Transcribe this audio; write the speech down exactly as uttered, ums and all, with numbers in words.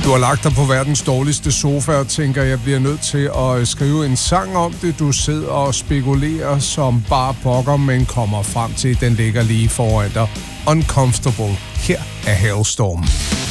Du har lagt dig på verdens dårligste sofa og tænker, jeg bliver nødt til at skrive en sang om det. Du sidder og spekulerer som bare pokker, men kommer frem til, at den ligger lige foran dig. Uncomfortable. Her er Halestorm.